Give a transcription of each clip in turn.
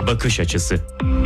bakış açısı.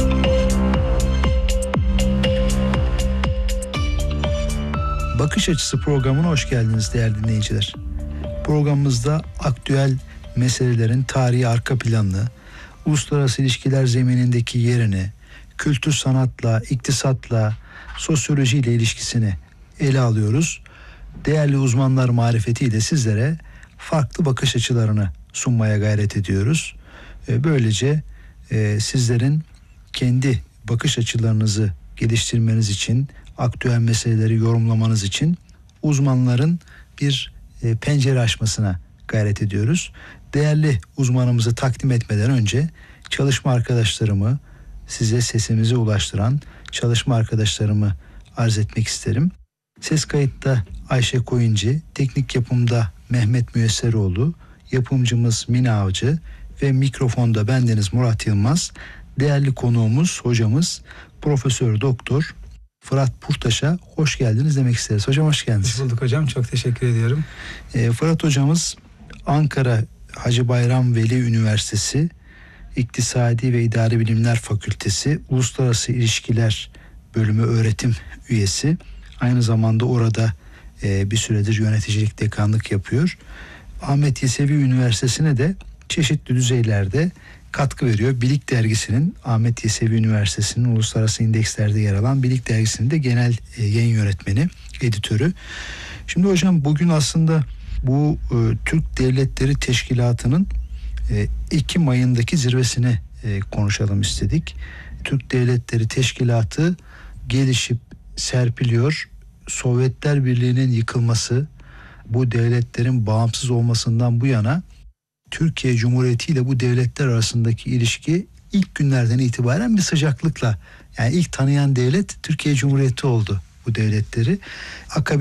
Bakış Açısı programına hoş geldiniz değerli dinleyiciler. Programımızda aktüel meselelerin tarihi arka planını, uluslararası ilişkiler zeminindeki yerini, kültür sanatla, iktisatla, sosyolojiyle ilişkisini ele alıyoruz. Değerli uzmanlar marifetiyle sizlere farklı bakış açılarını sunmaya gayret ediyoruz. Böylece sizlerin kendi bakış açılarınızı geliştirmeniz için, aktüel meseleleri yorumlamanız için uzmanların bir pencere açmasına gayret ediyoruz. Değerli uzmanımızı takdim etmeden önce çalışma arkadaşlarımı, size sesimizi ulaştıran çalışma arkadaşlarımı arz etmek isterim. Ses kayıtta Ayşe Koyuncu, teknik yapımda Mehmet Müyesseroğlu, yapımcımız Mine Avcı ve mikrofonda bendeniz Murat Yılmaz. Değerli konuğumuz, hocamız Profesör Doktor Fırat Purtaş'a hoş geldiniz demek isteriz. Hocam hoş geldiniz. Hoş bulduk hocam. Çok teşekkür ediyorum. Fırat hocamız Ankara Hacı Bayram Veli Üniversitesi İktisadi ve İdari Bilimler Fakültesi Uluslararası İlişkiler Bölümü öğretim üyesi. Aynı zamanda orada bir süredir yöneticilik, dekanlık yapıyor. Ahmet Yesevi Üniversitesi'ne de çeşitli düzeylerde katkı veriyor. Bilik Dergisi'nin, Ahmet Yesevi Üniversitesi'nin uluslararası indekslerde yer alan Bilik Dergisi'nin de genel yayın yönetmeni, editörü. Şimdi hocam bugün aslında bu Türk Devletleri Teşkilatı'nın Ekim ayındaki zirvesini konuşalım istedik. Türk Devletleri Teşkilatı gelişip serpiliyor. Sovyetler Birliği'nin yıkılması, bu devletlerin bağımsız olmasından bu yana Türkiye Cumhuriyeti ile bu devletler arasındaki ilişki ilk günlerden itibaren bir sıcaklıkla, yani ilk tanıyan devlet Türkiye Cumhuriyeti oldu bu devletleri.